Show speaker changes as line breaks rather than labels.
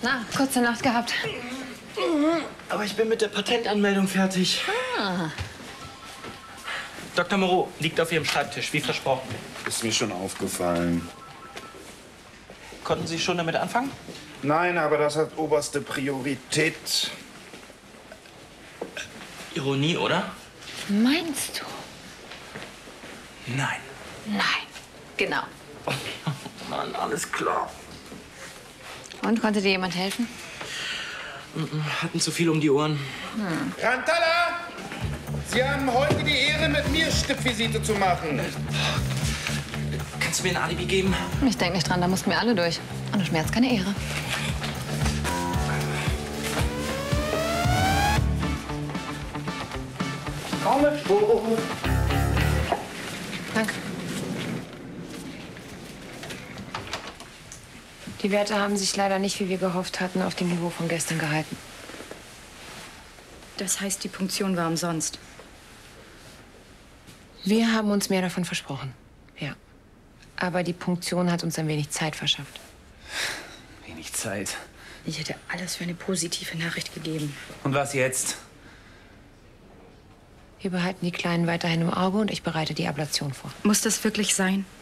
Na, kurze Nacht gehabt.
Aber ich bin mit der Patentanmeldung fertig.
Ah.
Dr. Moreau liegt auf Ihrem Schreibtisch, wie versprochen.
Ist mir schon aufgefallen.
Konnten Sie schon damit anfangen?
Nein, aber das hat oberste Priorität.
Ironie, oder?
Meinst du?
Nein.
Nein. Genau.
Mann, alles klar.
Und, konnte dir jemand helfen?
Hatten zu viel um die Ohren.
Rantala! Sie haben heute die Ehre, mit mir Stippvisite zu machen.
Kannst du mir ein Alibi geben?
Ich denke nicht dran, da mussten wir alle durch. Ohne Schmerz keine Ehre.
Komme schon.
Danke.
Die Werte haben sich leider nicht, wie wir gehofft hatten, auf dem Niveau von gestern gehalten.
Das heißt, die Punktion war umsonst.
Wir haben uns mehr davon versprochen, ja. Aber die Punktion hat uns ein wenig Zeit verschafft.
Wenig Zeit.
Ich hätte alles für eine positive Nachricht gegeben.
Und was jetzt?
Wir behalten die Kleinen weiterhin im Auge und ich bereite die Ablation vor.
Muss das wirklich sein?